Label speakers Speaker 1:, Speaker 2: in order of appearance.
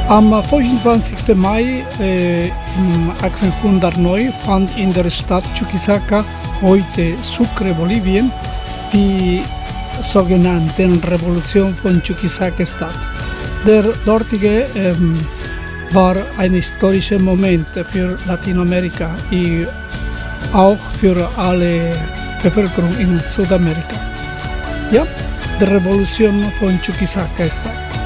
Speaker 1: Am 25. Mai 1809 fand in der Stadt Chuquisaca, heute Sucre, Bolivien, die sogenannte Revolution von Chuquisaca statt. Der dortige war ein historischer Moment für Lateinamerika und auch für alle Bevölkerung in Südamerika. Ja, die Revolution von Chuquisaca statt.